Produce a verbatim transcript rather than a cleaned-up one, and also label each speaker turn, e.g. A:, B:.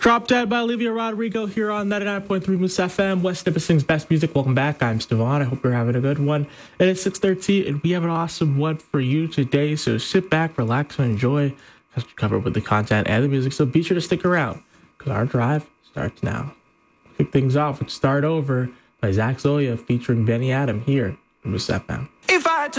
A: Drop Dead by Olivia Rodrigo here on ninety-nine point three Moose F M, West Nipissing's best music. Welcome back. I'm Stevon. I hope you're having a good one. It is six thirteen, and we have an awesome one for you today. So sit back, relax, and enjoy. As we cover with the content and the music, so be sure to stick around because our drive starts now. Kick things off with Start Over by Zach Zoya featuring Benny Adam here on Moose F M.